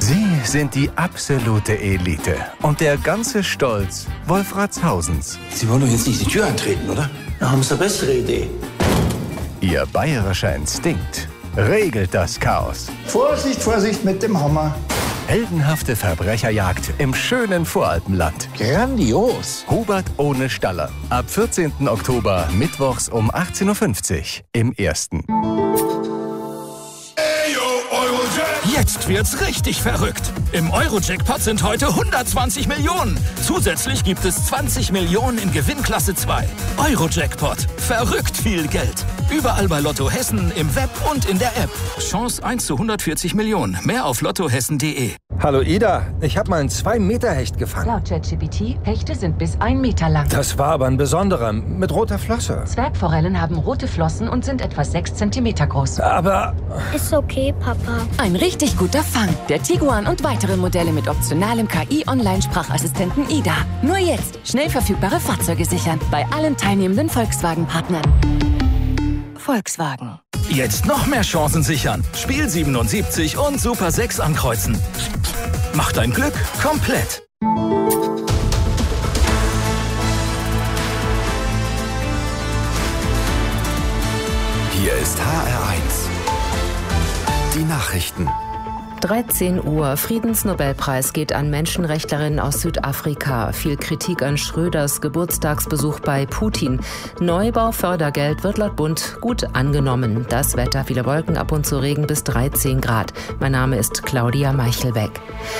Sie sind die absolute Elite und der ganze Stolz Wolfratshausens. Sie wollen doch jetzt nicht die Tür eintreten, oder? Da haben Sie eine bessere Idee. Ihr bayerischer Instinkt regelt das Chaos. Vorsicht, Vorsicht mit dem Hammer. Heldenhafte Verbrecherjagd im schönen Voralpenland. Grandios. Hubert ohne Staller. Ab 14. Oktober, mittwochs um 18.50 Uhr im Ersten. Jetzt wird's richtig verrückt. Im Euro-Jackpot sind heute 120 Millionen. Zusätzlich gibt es 20 Millionen in Gewinnklasse 2. Euro-Jackpot. Verrückt viel Geld. Überall bei Lotto Hessen, im Web und in der App. Chance 1 zu 140 Millionen. Mehr auf lottohessen.de. Hallo Ida, ich habe mal einen 2-Meter-Hecht gefangen. Laut ChatGPT, Hechte sind bis 1 Meter lang. Das war aber ein besonderer, mit roter Flosse. Zwergforellen haben rote Flossen und sind etwa 6 Zentimeter groß. Aber... Ist okay, Papa. Ein richtig guter Fang. Der Tiguan und weitere Modelle mit optionalem KI-Online-Sprachassistenten Ida. Nur jetzt schnell verfügbare Fahrzeuge sichern. Bei allen teilnehmenden Volkswagen-Partnern. Volkswagen. Jetzt noch mehr Chancen sichern. Spiel 77 und Super 6 ankreuzen. Mach dein Glück komplett. Hier ist HR1. Die Nachrichten. 13 Uhr. Friedensnobelpreis geht an Menschenrechtlerinnen aus Südafrika. Viel Kritik an Schröders Geburtstagsbesuch bei Putin. Neubaufördergeld wird laut Bund gut angenommen. Das Wetter, viele Wolken, ab und zu Regen bis 13 Grad. Mein Name ist Claudia Meichelbeck.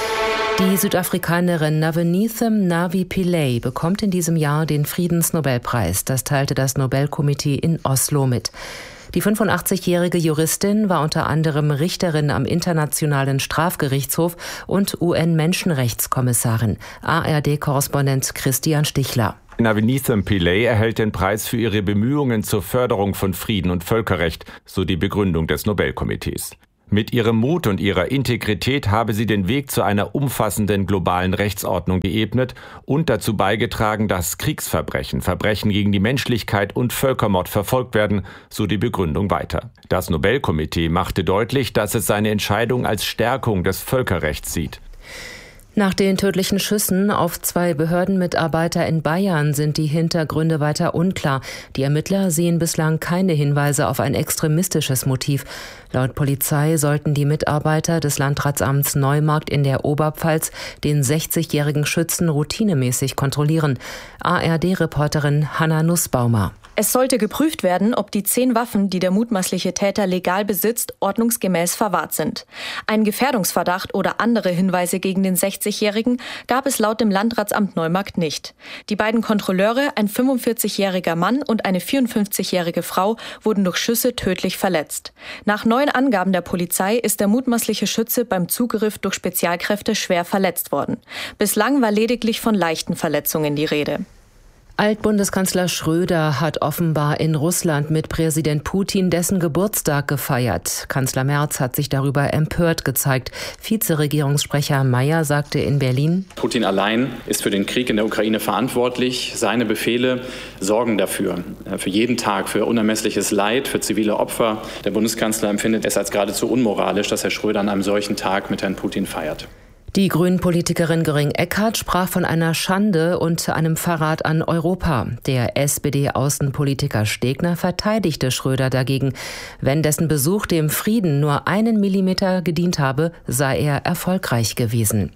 Die Südafrikanerin Navenithem Navi Pillay bekommt in diesem Jahr den Friedensnobelpreis. Das teilte das Nobelkomitee in Oslo mit. Die 85-jährige Juristin war unter anderem Richterin am Internationalen Strafgerichtshof und UN-Menschenrechtskommissarin. ARD-Korrespondent Christian Stichler. Navenithem Pillay erhält den Preis für ihre Bemühungen zur Förderung von Frieden und Völkerrecht, so die Begründung des Nobelkomitees. Mit ihrem Mut und ihrer Integrität habe sie den Weg zu einer umfassenden globalen Rechtsordnung geebnet und dazu beigetragen, dass Kriegsverbrechen, Verbrechen gegen die Menschlichkeit und Völkermord verfolgt werden, so die Begründung weiter. Das Nobelkomitee machte deutlich, dass es seine Entscheidung als Stärkung des Völkerrechts sieht. Nach den tödlichen Schüssen auf 2 Behördenmitarbeiter in Bayern sind die Hintergründe weiter unklar. Die Ermittler sehen bislang keine Hinweise auf ein extremistisches Motiv. Laut Polizei sollten die Mitarbeiter des Landratsamts Neumarkt in der Oberpfalz den 60-jährigen Schützen routinemäßig kontrollieren. ARD-Reporterin Hanna Nussbaumer. Es sollte geprüft werden, ob die 10 Waffen, die der mutmaßliche Täter legal besitzt, ordnungsgemäß verwahrt sind. Einen Gefährdungsverdacht oder andere Hinweise gegen den 60-Jährigen gab es laut dem Landratsamt Neumarkt nicht. Die beiden Kontrolleure, ein 45-jähriger Mann und eine 54-jährige Frau, wurden durch Schüsse tödlich verletzt. Nach neuen Angaben der Polizei ist der mutmaßliche Schütze beim Zugriff durch Spezialkräfte schwer verletzt worden. Bislang war lediglich von leichten Verletzungen die Rede. Altbundeskanzler Schröder hat offenbar in Russland mit Präsident Putin dessen Geburtstag gefeiert. Kanzler Merz hat sich darüber empört gezeigt. Vizeregierungssprecher Mayer sagte in Berlin: Putin allein ist für den Krieg in der Ukraine verantwortlich. Seine Befehle sorgen dafür. Für jeden Tag, für unermessliches Leid, für zivile Opfer. Der Bundeskanzler empfindet es als geradezu unmoralisch, dass Herr Schröder an einem solchen Tag mit Herrn Putin feiert. Die Grünen-Politikerin Göring-Eckardt sprach von einer Schande und einem Verrat an Europa. Der SPD-Außenpolitiker Stegner verteidigte Schröder dagegen. Wenn dessen Besuch dem Frieden nur 1 Millimeter gedient habe, sei er erfolgreich gewesen.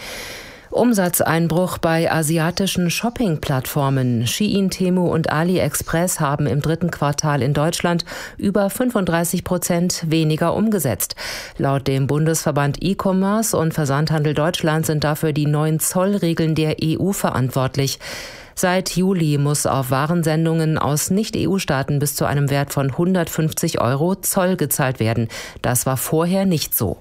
Umsatzeinbruch bei asiatischen Shopping-Plattformen. Shein, Temu und AliExpress haben im 3. Quartal in Deutschland über 35% weniger umgesetzt. Laut dem Bundesverband E-Commerce und Versandhandel Deutschland sind dafür die neuen Zollregeln der EU verantwortlich. Seit Juli muss auf Warensendungen aus Nicht-EU-Staaten bis zu einem Wert von 150 € Zoll gezahlt werden. Das war vorher nicht so.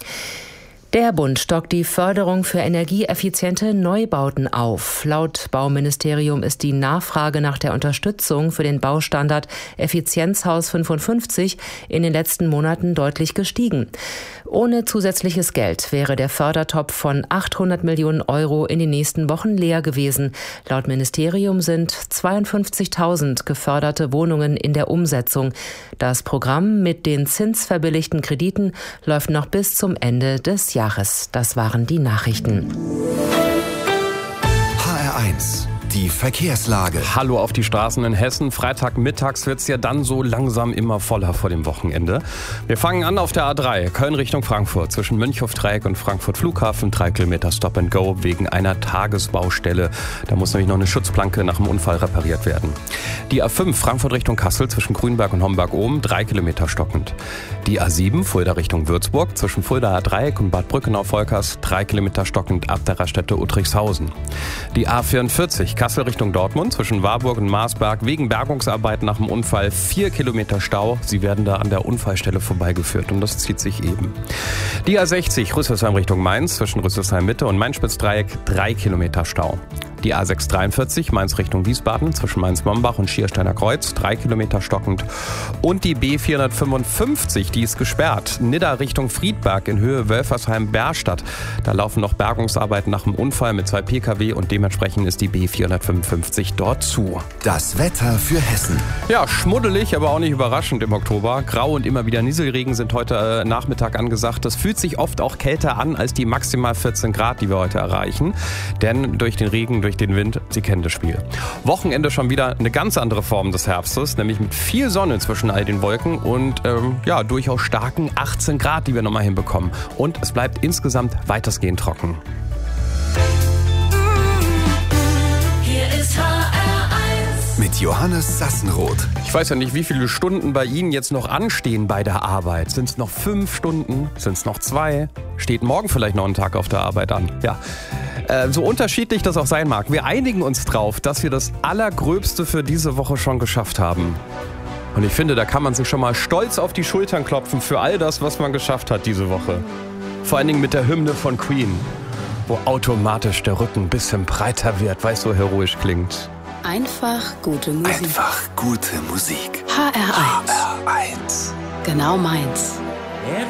Der Bund stockt die Förderung für energieeffiziente Neubauten auf. Laut Bauministerium ist die Nachfrage nach der Unterstützung für den Baustandard Effizienzhaus 55 in den letzten Monaten deutlich gestiegen. Ohne zusätzliches Geld wäre der Fördertopf von 800 Millionen € in den nächsten Wochen leer gewesen. Laut Ministerium sind 52.000 geförderte Wohnungen in der Umsetzung. Das Programm mit den zinsverbilligten Krediten läuft noch bis zum Ende des Jahres. Das waren die Nachrichten. HR1, die Verkehrslage. Hallo auf die Straßen in Hessen. Freitagmittags wird es ja dann so langsam immer voller vor dem Wochenende. Wir fangen an auf der A3, Köln Richtung Frankfurt. Zwischen Mönchhof-Dreieck und Frankfurt Flughafen 3 Kilometer Stop and Go wegen einer Tagesbaustelle. Da muss nämlich noch eine Schutzplanke nach dem Unfall repariert werden. Die A5 Frankfurt Richtung Kassel zwischen Grünberg und Homberg-Ohm 3 Kilometer stockend. Die A7 Fulda Richtung Würzburg zwischen Fuldaer Dreieck und Bad Brückenau-Volkers 3 Kilometer stockend ab der Raststätte Uttrichshausen. Die A44 Kassel Richtung Dortmund zwischen Warburg und Marsberg wegen Bergungsarbeiten nach dem Unfall 4 Kilometer Stau. Sie werden da an der Unfallstelle vorbeigeführt und das zieht sich eben. Die A60 Rüsselsheim Richtung Mainz zwischen Rüsselsheim Mitte und Mainspitzdreieck 3 Kilometer Stau. Die A643 Mainz Richtung Wiesbaden zwischen Mainz-Mombach und Schiersteiner Kreuz 3 Kilometer stockend. Und die B455, die ist gesperrt. Nidda Richtung Friedberg in Höhe Wölfersheim-Berstadt. Da laufen noch Bergungsarbeiten nach dem Unfall mit 2 Pkw und dementsprechend ist die B455 dort zu. Das Wetter für Hessen. Ja, schmuddelig, aber auch nicht überraschend im Oktober. Grau und immer wieder Nieselregen sind heute Nachmittag angesagt. Das fühlt sich oft auch kälter an als die maximal 14 Grad, die wir heute erreichen. Denn durch den Regen, durch den Wind, Sie kennen das Spiel. Wochenende schon wieder eine ganz andere Form des Herbstes, nämlich mit viel Sonne zwischen all den Wolken und durchaus starken 18 Grad, die wir nochmal hinbekommen. Und es bleibt insgesamt weitestgehend trocken. Hier ist HR1 mit Johannes Sassenroth. Ich weiß ja nicht, wie viele Stunden bei Ihnen jetzt noch anstehen bei der Arbeit. Sind es noch 5 Stunden? Sind es noch 2? Steht morgen vielleicht noch ein Tag auf der Arbeit an? Ja. So unterschiedlich das auch sein mag. Wir einigen uns drauf, dass wir das Allergröbste für diese Woche schon geschafft haben. Und ich finde, da kann man sich schon mal stolz auf die Schultern klopfen für all das, was man geschafft hat diese Woche. Vor allen Dingen mit der Hymne von Queen, wo automatisch der Rücken ein bisschen breiter wird, weil es so heroisch klingt. Einfach gute Musik. Einfach gute Musik. HR1. HR1. Genau meins.